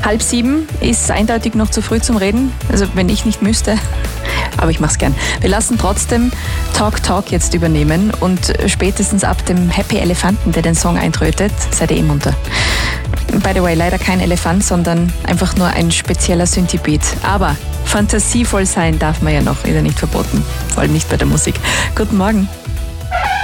6:30 ist eindeutig noch zu früh zum Reden. Also wenn ich nicht müsste, aber ich mach's gern. Wir lassen trotzdem Talk jetzt übernehmen und spätestens ab dem Happy Elefanten, der den Song eintrötet, seid ihr munter. By the way, leider kein Elefant, sondern einfach nur ein spezieller Synthie-Beat. Aber fantasievoll sein darf man ja noch, ist ja nicht verboten. Vor allem nicht bei der Musik. Guten Morgen.